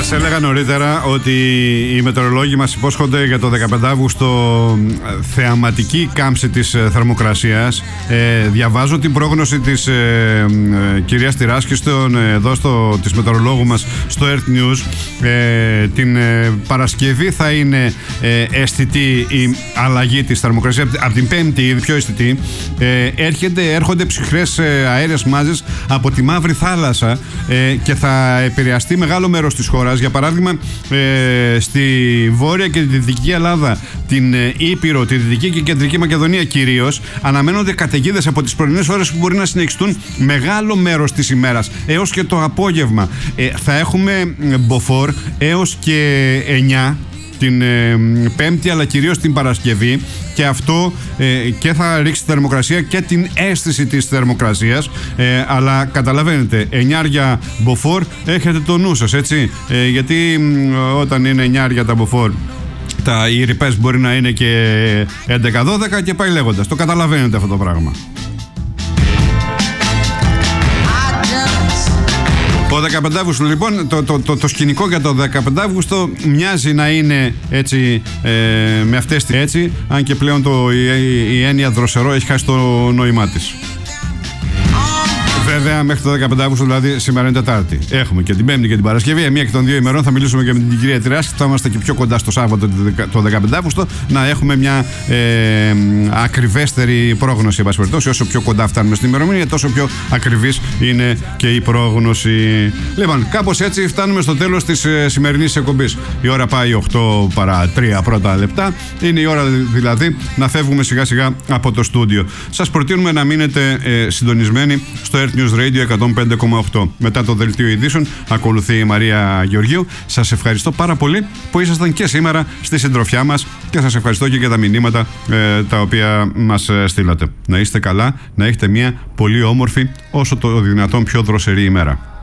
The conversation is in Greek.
Σας έλεγα νωρίτερα ότι οι μετεωρολόγοι μας υπόσχονται για το 15 Αύγουστο θεαματική κάμψη της θερμοκρασίας. Διαβάζω την πρόγνωση της κυρίας Τυράσκης της μετεωρολόγου μας στο Earth News. Την Παρασκευή θα είναι αισθητή η αλλαγή της θερμοκρασίας. Από την Πέμπτη ήδη πιο αισθητή. Έρχονται ψυχρές αέρειες μάζες από τη Μαύρη Θάλασσα και θα επηρεαστεί μεγάλο μέρος της χώρας. Για παράδειγμα, στη Βόρεια και τη Δυτική Ελλάδα, την Ήπειρο, τη Δυτική και Κεντρική Μακεδονία κυρίως, αναμένονται καταιγίδες από τις πρωινές ώρες που μπορεί να συνεχιστούν μεγάλο μέρος της ημέρας έως και το απόγευμα. Θα έχουμε μποφόρ έως και 9 την Πέμπτη, αλλά κυρίως την Παρασκευή, και αυτό και θα ρίξει τη θερμοκρασία και την αίσθηση της θερμοκρασίας, αλλά καταλαβαίνετε, 9 μποφόρ, έχετε το νου σας, έτσι, γιατί όταν είναι 9 τα μποφόρ, οι ρηπές μπορεί να είναι και 11-12 και πάει λέγοντας. Το καταλαβαίνετε αυτό το πράγμα. Ο 15 Αύγουστο, λοιπόν, το σκηνικό για το 15 Αύγουστο μοιάζει να είναι έτσι, με αυτές τις έτσι, αν και πλέον η έννοια δροσερό έχει χάσει το νόημά της. Βέβαια, μέχρι το 15 Αύγουστο, δηλαδή σήμερα είναι Τετάρτη. Έχουμε και την Πέμπτη και την Παρασκευή. Μία και των δύο ημερών θα μιλήσουμε και με την κυρία Τυράσκη. Θα είμαστε και πιο κοντά στο Σάββατο το 15 Αύγουστο, να έχουμε μια ακριβέστερη πρόγνωση. Όσο πιο κοντά φτάνουμε στην ημερομηνία, τόσο πιο ακριβής είναι και η πρόγνωση. Λοιπόν, κάπως έτσι φτάνουμε στο τέλος της σημερινής εκπομπής. Η ώρα πάει 8 παρά 3 πρώτα λεπτά. Είναι η ώρα δηλαδή να φεύγουμε σιγά σιγά από το στούντιο. Σας προτείνουμε να μείνετε συντονισμένοι στο Earth News Radio 105,8. Μετά το δελτίο ειδήσεων ακολουθεί η Μαρία Γεωργίου. Σας ευχαριστώ πάρα πολύ που ήσασταν και σήμερα στη συντροφιά μας και σας ευχαριστώ και για τα μηνύματα τα οποία μας στείλατε. Να είστε καλά, να έχετε μια πολύ όμορφη, όσο το δυνατόν πιο δροσερή ημέρα.